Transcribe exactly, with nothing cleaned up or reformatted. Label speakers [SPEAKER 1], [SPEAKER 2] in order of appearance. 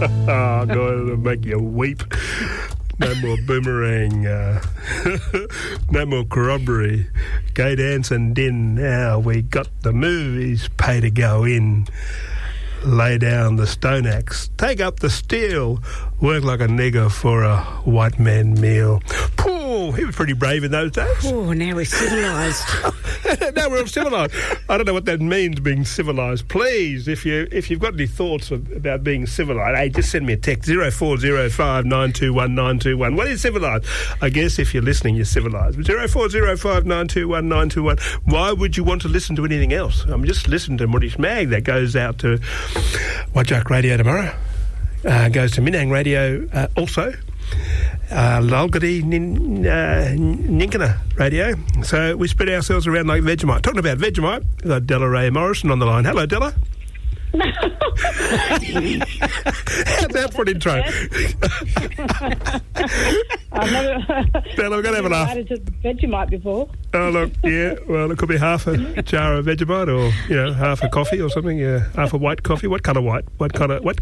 [SPEAKER 1] Oh, God, it'll make you weep. No more Boomerang. Uh, no more corroboree. Go dancing din now. We got the movies. Pay to go in. Lay down the stone axe. Take up the steel. Work like a nigger for a white man meal. Poor, he was pretty brave in those days.
[SPEAKER 2] Oh, now we're civilised.
[SPEAKER 1] Now we're all civilised. I don't know what that means, being civilised. Please, if, you, if you've got any thoughts of, about being civilised, hey, just send me a text, zero four zero five nine two one nine two one. What is civilised? I guess if you're listening, you're civilised. zero four zero five nine two one nine two one. Why would you want to listen to anything else? I'm just listening to Moorish Mag. That goes out to Wajak Radio tomorrow. Uh, goes to Minang Radio uh, also. Uh, Lalgadi Nin, uh, Ninkana Radio. So we spread ourselves around like Vegemite. Talking about Vegemite, we've got Della Ray Morrison on the line. Hello, Della. How's that for an intro?
[SPEAKER 3] I've never,
[SPEAKER 1] Della, we're going to have a laugh.
[SPEAKER 3] I've had Vegemite before.
[SPEAKER 1] Oh, look, yeah, well, it could be half a jar of Vegemite or, you know, half a coffee or something, yeah, half a white coffee. What colour white? What colour What